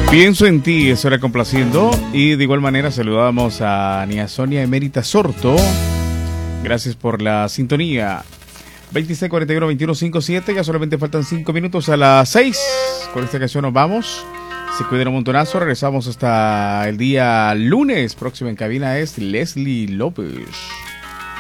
Pienso en ti, eso era complaciendo. Y de igual manera saludamos a Nia Sonia Emérita Sorto. Gracias por la sintonía. 2641-2157, ya solamente faltan 5 minutos a las 6. Con esta canción nos vamos. Se cuiden un montonazo. Regresamos hasta el día lunes. Próximo en cabina es Leslie López.